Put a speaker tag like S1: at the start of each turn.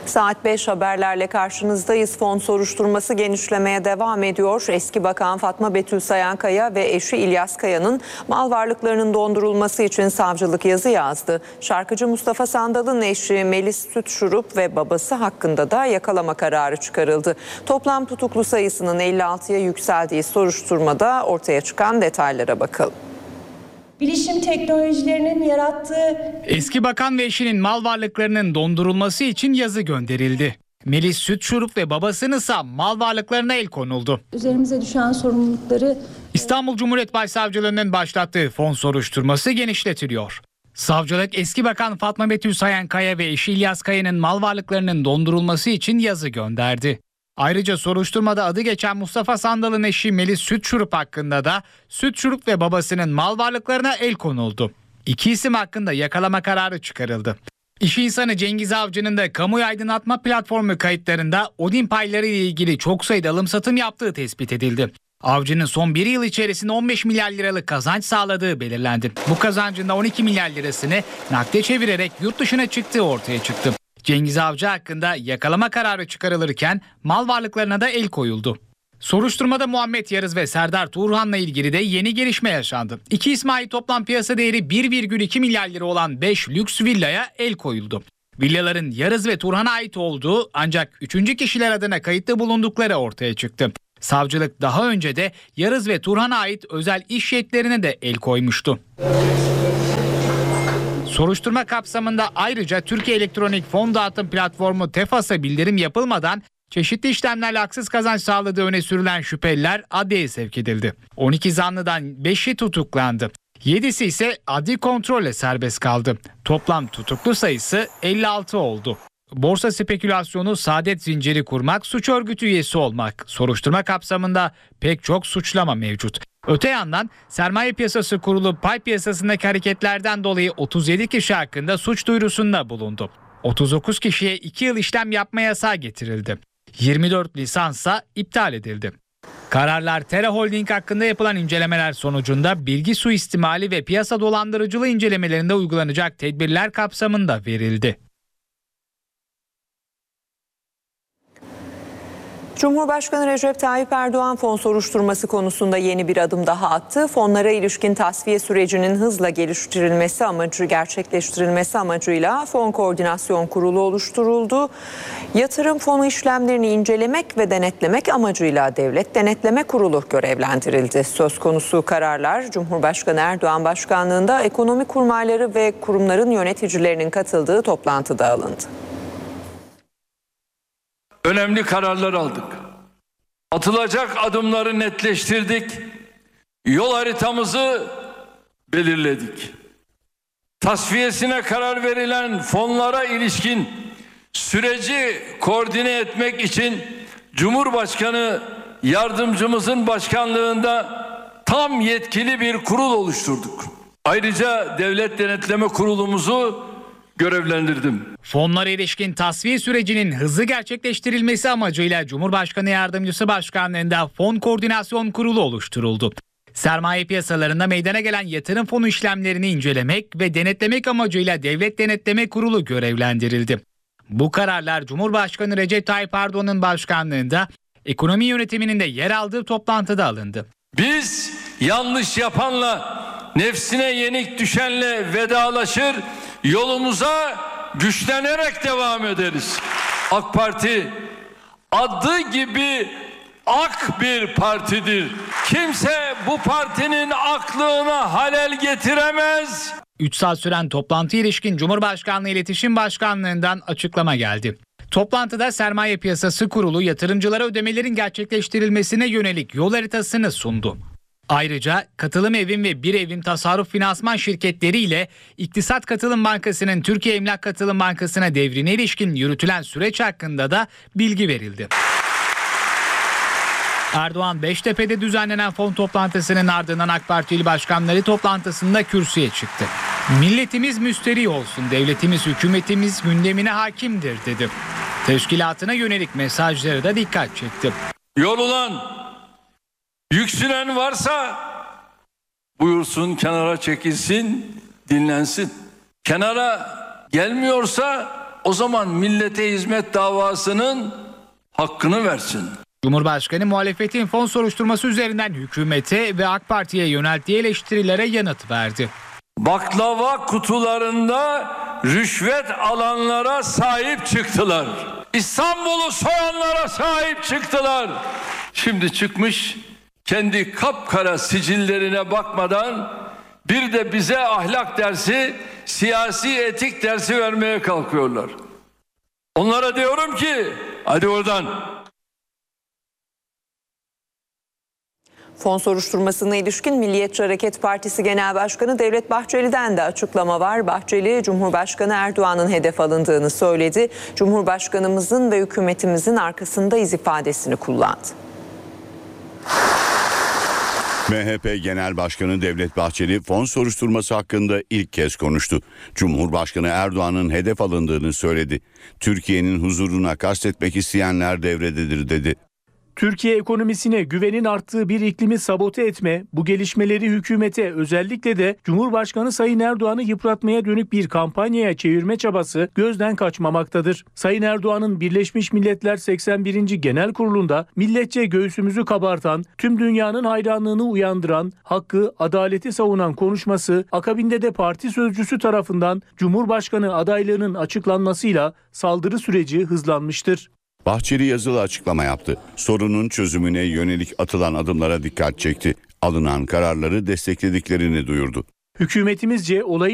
S1: Saat 5 haberlerle karşınızdayız. Fon soruşturması genişlemeye devam ediyor. Eski Bakan Fatma Betül Sayankaya ve eşi İlyas Kaya'nın mal varlıklarının dondurulması için savcılık yazı yazdı. Şarkıcı Mustafa Sandal'ın eşi Melis Sütçürük ve babası hakkında da yakalama kararı çıkarıldı. Toplam tutuklu sayısının 56'ya yükseldiği soruşturmada ortaya çıkan detaylara bakalım.
S2: Bilişim teknolojilerinin yarattığı...
S3: Eski bakan ve eşinin mal varlıklarının dondurulması için yazı gönderildi. Melis Sütçürük ve babasının ise mal varlıklarına el konuldu.
S2: Üzerimize düşen sorumlulukları...
S3: İstanbul Cumhuriyet Başsavcılığı'nın başlattığı fon soruşturması genişletiliyor. Savcılık eski bakan Fatma Betül Sayankaya ve eşi İlyas Kaya'nın mal varlıklarının dondurulması için yazı gönderdi. Ayrıca soruşturmada adı geçen Mustafa Sandal'ın eşi Melis Sütçürük hakkında da Sütçürük ve babasının mal varlıklarına el konuldu. İki isim hakkında yakalama kararı çıkarıldı. İş insanı Cengiz Avcı'nın da kamuoyu aydınlatma platformu kayıtlarında Odin payları ile ilgili çok sayıda alım satım yaptığı tespit edildi. Avcı'nın son bir yıl içerisinde 15 milyar liralık kazanç sağladığı belirlendi. Bu kazancında 12 milyar lirasını nakde çevirerek yurt dışına çıktığı ortaya çıktı. Cengiz Avcı hakkında yakalama kararı çıkarılırken mal varlıklarına da el koyuldu. Soruşturmada Muhammed Yarız ve Serdar Tuğrhan'la ilgili de yeni gelişme yaşandı. İki isme ait toplam piyasa değeri 1,2 milyar lira olan 5 lüks villaya el koyuldu. Villaların Yarız ve Tuğrhan'a ait olduğu ancak 3. kişiler adına kayıtlı bulundukları ortaya çıktı. Savcılık daha önce de Yarız ve Tuğrhan'a ait özel iş yetlerine de el koymuştu. Soruşturma kapsamında ayrıca Türkiye Elektronik Fon Dağıtım Platformu TEFAS'a bildirim yapılmadan çeşitli işlemlerle haksız kazanç sağladığı öne sürülen şüpheliler adliyeye sevk edildi. 12 zanlıdan 5'i tutuklandı. 7'si ise adli kontrolle serbest kaldı. Toplam tutuklu sayısı 56 oldu. Borsa spekülasyonu, saadet zinciri kurmak, suç örgütü üyesi olmak. Soruşturma kapsamında pek çok suçlama mevcut. Öte yandan Sermaye Piyasası Kurulu pay piyasasındaki hareketlerden dolayı 37 kişi hakkında suç duyurusunda bulundu. 39 kişiye 2 yıl işlem yapma yasağı getirildi. 24 lisansa iptal edildi. Kararlar Tera Holding hakkında yapılan incelemeler sonucunda bilgi suistimali ve piyasa dolandırıcılığı incelemelerinde uygulanacak tedbirler kapsamında verildi.
S1: Cumhurbaşkanı Recep Tayyip Erdoğan fon soruşturması konusunda yeni bir adım daha attı. Fonlara ilişkin tasfiye sürecinin hızla gerçekleştirilmesi amacıyla Fon Koordinasyon Kurulu oluşturuldu. Yatırım fonu işlemlerini incelemek ve denetlemek amacıyla Devlet Denetleme Kurulu görevlendirildi. Söz konusu kararlar Cumhurbaşkanı Erdoğan başkanlığında ekonomi kurmayları ve kurumların yöneticilerinin katıldığı toplantıda alındı.
S4: Önemli kararlar aldık. Atılacak adımları netleştirdik. Yol haritamızı belirledik. Tasfiyesine karar verilen fonlara ilişkin süreci koordine etmek için Cumhurbaşkanı yardımcımızın başkanlığında tam yetkili bir kurul oluşturduk. Ayrıca Devlet Denetleme Kurulumuzu görevlendirdim.
S3: Fonlara ilişkin tasfiye sürecinin hızlı gerçekleştirilmesi amacıyla Cumhurbaşkanı Yardımcısı Başkanlığında Fon Koordinasyon Kurulu oluşturuldu. Sermaye piyasalarında meydana gelen yatırım fonu işlemlerini incelemek ve denetlemek amacıyla Devlet Denetleme Kurulu görevlendirildi. Bu kararlar Cumhurbaşkanı Recep Tayyip Erdoğan'ın başkanlığında ekonomi yönetiminin de yer aldığı toplantıda alındı.
S4: Biz yanlış yapanla, nefsine yenik düşenle vedalaşır, yolumuza güçlenerek devam ederiz. AK Parti adı gibi ak bir partidir. Kimse bu partinin aklına halel getiremez.
S3: 3 saat süren toplantıya ilişkin Cumhurbaşkanlığı İletişim Başkanlığı'ndan açıklama geldi. Toplantıda Sermaye Piyasası Kurulu yatırımcılara ödemelerin gerçekleştirilmesine yönelik yol haritasını sundu. Ayrıca Katılım Evim ve Bir Evim Tasarruf Finansman Şirketleri ile İktisat Katılım Bankası'nın Türkiye Emlak Katılım Bankası'na devrine ilişkin yürütülen süreç hakkında da bilgi verildi. Erdoğan Beştepe'de düzenlenen fon toplantısının ardından AK Parti il başkanları toplantısında kürsüye çıktı. Milletimiz müsterih olsun, devletimiz, hükümetimiz gündemine hakimdir dedi. Teşkilatına yönelik mesajları da dikkat çekti.
S4: Yorulan, yüksülen varsa buyursun kenara çekilsin, dinlensin. Kenara gelmiyorsa o zaman millete hizmet davasının hakkını versin.
S3: Cumhurbaşkanı muhalefetin fon soruşturması üzerinden hükümete ve AK Parti'ye yönelttiği eleştirilere yanıt verdi.
S4: Baklava kutularında rüşvet alanlara sahip çıktılar. İstanbul'u soyanlara sahip çıktılar. Şimdi çıkmış kendi kapkara sicillerine bakmadan bir de bize ahlak dersi, siyasi etik dersi vermeye kalkıyorlar. Onlara diyorum ki hadi oradan.
S1: Fon soruşturmasına ilişkin Milliyetçi Hareket Partisi Genel Başkanı Devlet Bahçeli'den de açıklama var. Bahçeli, Cumhurbaşkanı Erdoğan'ın hedef alındığını söyledi. Cumhurbaşkanımızın ve hükümetimizin arkasındayız ifadesini kullandı.
S5: MHP Genel Başkanı Devlet Bahçeli fon soruşturması hakkında ilk kez konuştu. Cumhurbaşkanı Erdoğan'ın hedef alındığını söyledi. Türkiye'nin huzuruna kastetmek isteyenler devrededir dedi.
S6: Türkiye ekonomisine güvenin arttığı bir iklimi sabote etme, bu gelişmeleri hükümete özellikle de Cumhurbaşkanı Sayın Erdoğan'ı yıpratmaya dönük bir kampanyaya çevirme çabası gözden kaçmamaktadır. Sayın Erdoğan'ın Birleşmiş Milletler 81. Genel Kurulu'nda milletçe göğsümüzü kabartan, tüm dünyanın hayranlığını uyandıran, hakkı, adaleti savunan konuşması, akabinde de parti sözcüsü tarafından Cumhurbaşkanı adaylığının açıklanmasıyla saldırı süreci hızlanmıştır.
S5: Bahçeli yazılı açıklama yaptı. Sorunun çözümüne yönelik atılan adımlara dikkat çekti. Alınan kararları desteklediklerini duyurdu.
S6: Hükümetimizce olayı